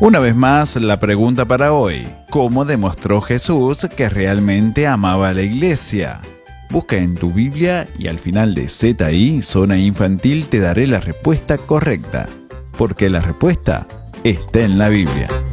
Una vez más, la pregunta para hoy: ¿cómo demostró Jesús que realmente amaba a la iglesia? Busca en tu Biblia y al final de ZI, Zona Infantil, te daré la respuesta correcta, porque la respuesta está en la Biblia.